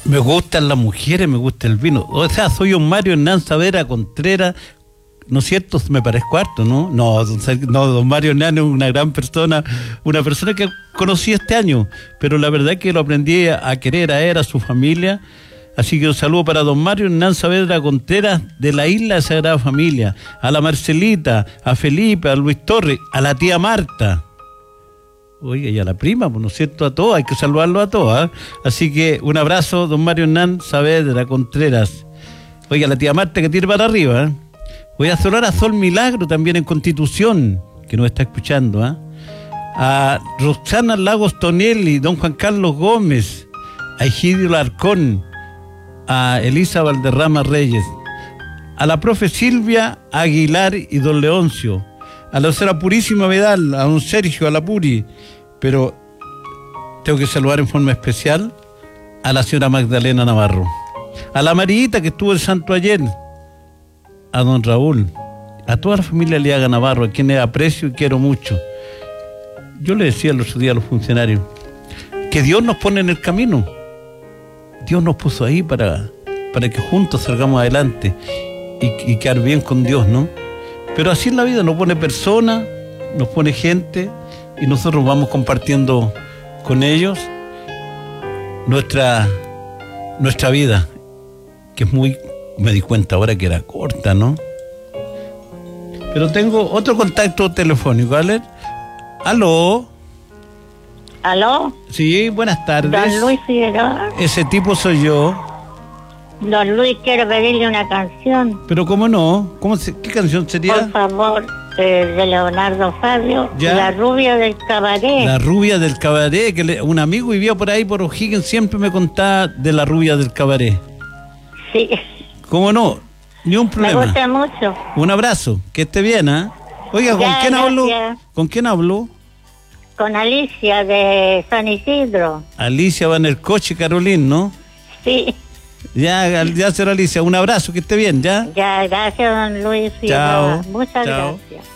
Me gustan las mujeres, me gusta el vino. O sea, soy un Mario Hernán Saavedra Contreras, ¿no es cierto? Me parezco harto, ¿no? No, don Mario Hernán es una gran persona, una persona que conocí este año, pero la verdad es que lo aprendí a querer a él, a su familia. Así que un saludo para don Mario Hernán Saavedra Contreras de la Isla de Sagrada Familia, a la Marcelita, a Felipe, a Luis Torres, a la tía Marta. Oiga, y a la prima, pues, ¿no es cierto? A todos, hay que saludarlo a todos, ¿eh? Así que un abrazo, don Mario Hernán Saavedra Contreras. Oiga, la tía Marta que tire para arriba, ¿eh? Voy a saludar a Sol Milagro también en Constitución, que nos está escuchando, ¿eh? A Roxana Lagos Tonelli, don Juan Carlos Gómez, a Egidio Larcón, a Elisa Valderrama Reyes, a la profe Silvia Aguilar y don Leoncio, a la señora Purísima Vidal, a don Sergio, a la Puri, pero tengo que saludar en forma especial a la señora Magdalena Navarro, a la Marita que estuvo en Santo ayer, a don Raúl, a toda la familia Liaga Navarro, a quienes aprecio y quiero mucho. Yo le decía el otro día a los funcionarios que Dios nos pone en el camino. Dios nos puso ahí para que juntos salgamos adelante y quedar bien con Dios, ¿no? Pero así es la vida, nos pone personas, nos pone gente y nosotros vamos compartiendo con ellos nuestra vida, que es muy, me di cuenta ahora que era corta, ¿no? Pero tengo otro contacto telefónico, ¿vale? ¿Aló? ¿Aló? Sí, buenas tardes. Don Luis Figueroa. Ese tipo soy yo. Don Luis, quiero pedirle una canción. Pero ¿cómo no? ¿Qué canción sería? Por favor, de Leonardo Fabio. ¿Ya? La rubia del cabaret. La rubia del cabaret, que un amigo vivía por ahí por O'Higgins, siempre me contaba de la rubia del cabaret. Sí. ¿Cómo no? Ni un problema. Me gusta mucho. Un abrazo, que esté bien, ¿ah? Oiga, ¿con Ya, quién hablo? gracias. ¿Con quién hablo? Con Alicia de San Isidro. Alicia va en el coche, Carolín, ¿no? Sí. Ya, señora Alicia, un abrazo, que esté bien, ¿ya? Ya, gracias, don Luis Figueroa. Chao. Muchas Chao. gracias.